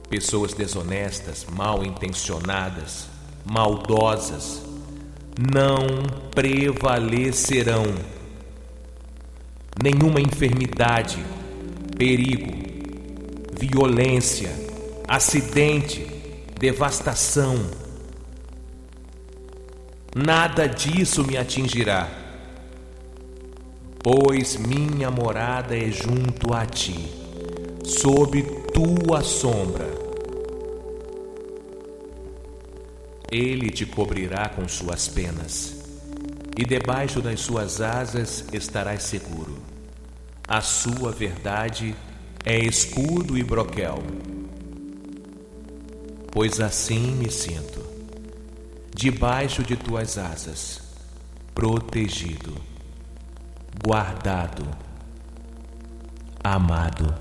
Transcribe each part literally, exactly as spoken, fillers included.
Pessoas desonestas, mal intencionadas, maldosas, não prevalecerão. Nenhuma enfermidade, perigo, violência, acidente, devastação, nada disso me atingirá, pois minha morada é junto a ti, sob tua sombra. Ele te cobrirá com suas penas, e debaixo das suas asas estarás seguro. A sua verdade é escudo e broquel. Pois assim me sinto, debaixo de tuas asas, protegido, guardado, amado.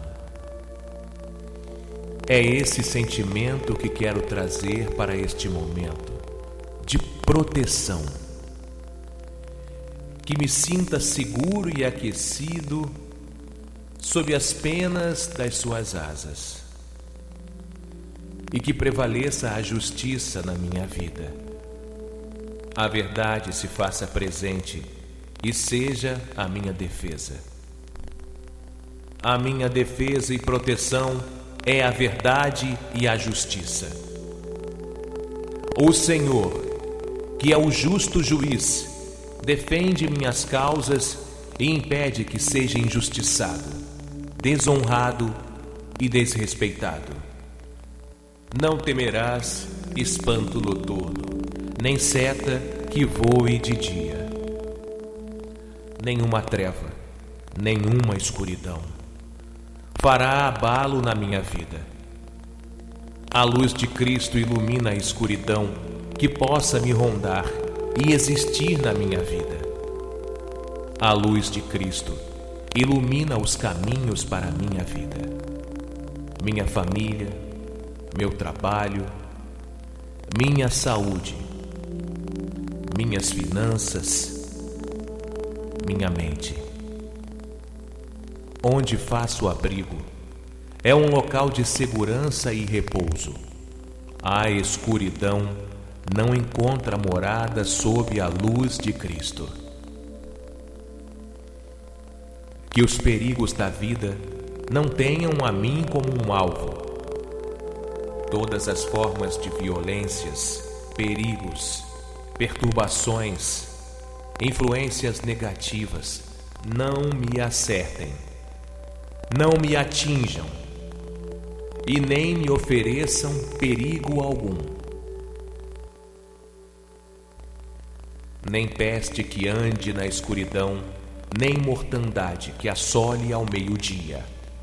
É esse sentimento que quero trazer para este momento de proteção. Que me sinta seguro e aquecido sob as penas das suas asas. E que prevaleça a justiça na minha vida. A verdade se faça presente e seja a minha defesa. A minha defesa e proteção é a verdade e a justiça. O Senhor, que é o justo juiz, defende minhas causas e impede que seja injustiçado, desonrado e desrespeitado. Não temerás espanto noturno, nem seta que voe de dia, nenhuma treva, nenhuma escuridão fará abalo na minha vida. A luz de Cristo ilumina a escuridão que possa me rondar e existir na minha vida. A luz de Cristo ilumina os caminhos para a minha vida, minha família, meu trabalho, minha saúde, minhas finanças, minha mente. Onde faço abrigo é um local de segurança e repouso. A escuridão não encontra morada sob a luz de Cristo. Que os perigos da vida não tenham a mim como um alvo. Todas as formas de violências, perigos, perturbações, influências negativas não me acertem, não me atinjam e nem me ofereçam perigo algum. Nem peste que ande na escuridão, nem mortandade que assole ao meio-dia.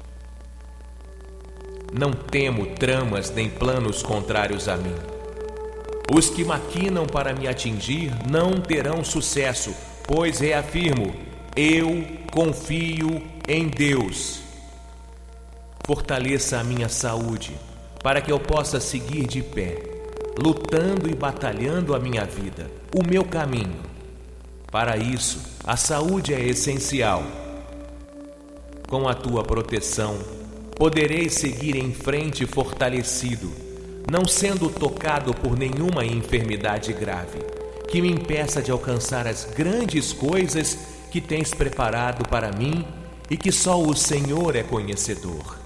Não temo tramas nem planos contrários a mim. Os que maquinam para me atingir não terão sucesso, pois reafirmo, eu confio em Deus. Fortaleça a minha saúde, para que eu possa seguir de pé, lutando e batalhando a minha vida, o meu caminho. Para isso, a saúde é essencial. Com a tua proteção, poderei seguir em frente fortalecido, não sendo tocado por nenhuma enfermidade grave, que me impeça de alcançar as grandes coisas que tens preparado para mim e que só o Senhor é conhecedor.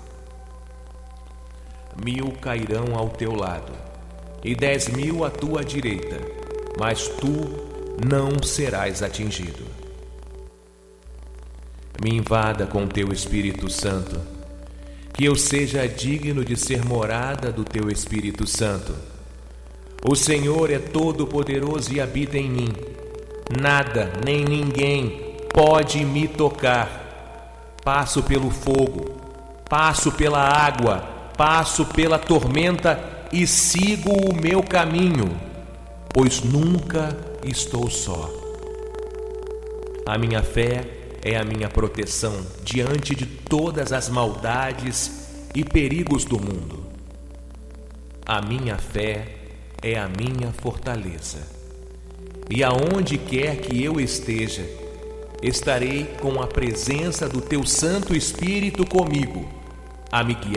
Mil cairão ao teu lado e dez mil à tua direita, mas tu não serás atingido. Me invada com teu Espírito Santo, que eu seja digno de ser morada do teu Espírito Santo. O Senhor é todo-poderoso e habita em mim. Nada nem ninguém pode me tocar. Passo pelo fogo, passo pela água, passo pela tormenta e sigo o meu caminho, pois nunca estou só. A minha fé é a minha proteção diante de todas as maldades e perigos do mundo. A minha fé é a minha fortaleza. E aonde quer que eu esteja, estarei com a presença do teu Santo Espírito comigo, a me guiar